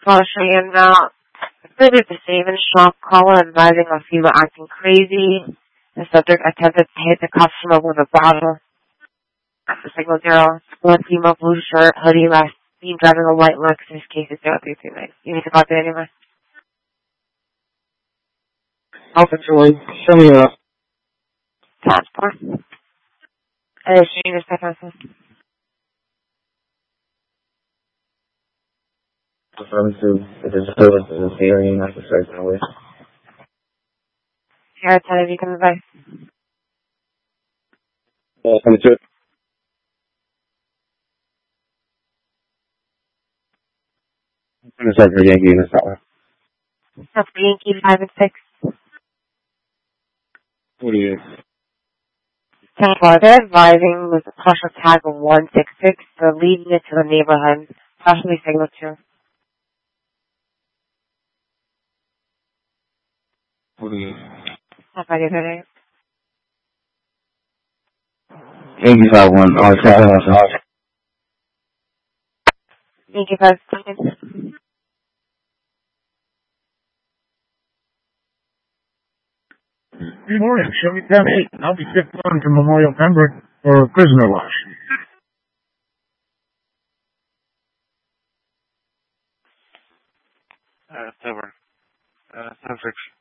Australian now. Visit the Savings Shop caller advising a female acting crazy. The subject attempted to hit the customer with a bottle. After signal 0, one female blue shirt, hoodie, last seen driving a white Lexus, cases 0339. You need to copy it anyway. Alpha Julie, show me up. Transport. And it's Gina Stephenson. Affirm to the disturbance in the hearing, I can start that way. Here, tell if you can advise. Understood. I'm going to start for Yankee in this hour. That's for Yankee 5 and 6. 48. Transport. They're advising with a partial tag of 166. They're leading it to the neighborhood. Possibly signal 2. 48. That's how you did it. Yankee 5-1. Oh, it's Yankee 5 seconds. Good morning. Show me 10-8. I'll be 51 to Memorial Pembroke for prisoner watch. It's over. 10-6.